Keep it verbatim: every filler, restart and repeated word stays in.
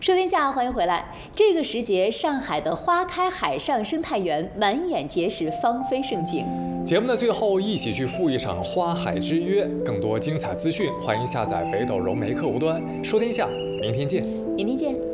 说天下，欢迎回来。这个时节，上海的花开海上生态园满眼皆是芳菲盛景。 节目的最后，一起去赴一场花海之约。更多精彩资讯，欢迎下载北斗融媒客户端。说天下，明天见。 明天见。